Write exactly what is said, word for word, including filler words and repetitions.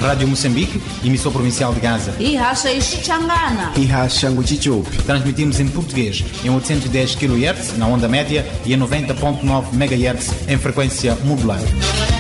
Rádio Moçambique, emissor provincial de Gaza. E racha Ixixangana. E racha Nguchichupi. Transmitimos em português em oitocentos e dez quilohertz na onda média e em noventa ponto nove megahertz em frequência modulada.